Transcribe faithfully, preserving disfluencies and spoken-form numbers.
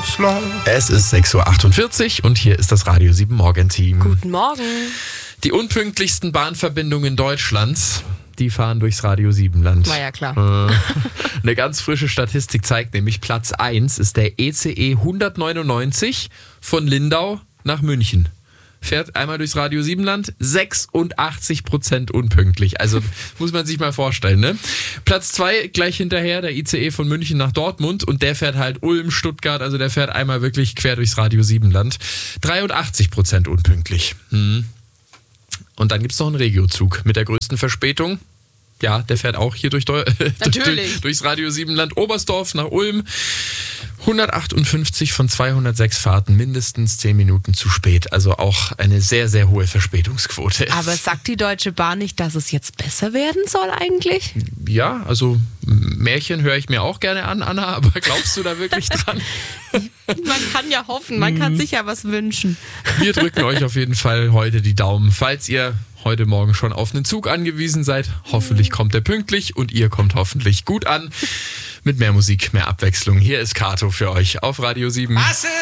Es ist sechs Uhr achtundvierzig und hier ist das Radio sieben Morgenteam. Guten Morgen. Die unpünktlichsten Bahnverbindungen Deutschlands, die fahren durchs Radio sieben Land. War ja klar. Äh, eine ganz frische Statistik zeigt nämlich, Platz eins ist der E C E hundertneunundneunzig von Lindau nach München. Fährt einmal durchs Radio sieben Land, sechsundachtzig Prozent unpünktlich. Also muss man sich mal vorstellen, ne? Platz zwei gleich hinterher, der I C E von München nach Dortmund und der fährt halt Ulm, Stuttgart, also der fährt einmal wirklich quer durchs Radio sieben Land. dreiundachtzig Prozent unpünktlich. Hm. Und dann gibt es noch einen Regiozug mit der größten Verspätung. Ja, der fährt auch hier durch, Deu- durch, durchs Radio sieben Land Oberstdorf nach Ulm. hundertachtundfünfzig von zweihundertsechs Fahrten, mindestens zehn Minuten zu spät. Also auch eine sehr, sehr hohe Verspätungsquote. Aber sagt die Deutsche Bahn nicht, dass es jetzt besser werden soll eigentlich? Ja, also Märchen höre ich mir auch gerne an, Anna, aber glaubst du da wirklich dran? Man kann ja hoffen, man kann sich ja was wünschen. Wir drücken euch auf jeden Fall heute die Daumen, falls ihr heute Morgen schon auf einen Zug angewiesen seid. Hoffentlich kommt er pünktlich und ihr kommt hoffentlich gut an. Mit mehr Musik, mehr Abwechslung. Hier ist Kato für euch auf Radio sieben.